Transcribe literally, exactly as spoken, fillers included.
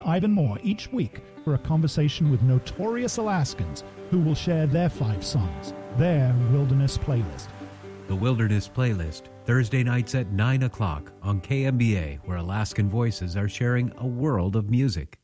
Ivan Moore each week for a conversation with notorious Alaskans who will share their five songs, their Wilderness Playlist. The Wilderness Playlist, Thursday nights at nine o'clock on K M B A, where Alaskan voices are sharing a world of music.